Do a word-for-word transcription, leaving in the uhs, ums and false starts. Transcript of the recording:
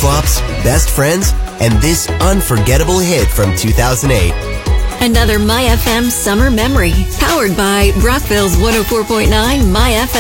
flip-flops, best friends, and this unforgettable hit from two thousand eight. Another My F M summer memory, powered by Brockville's one oh four point nine My F M.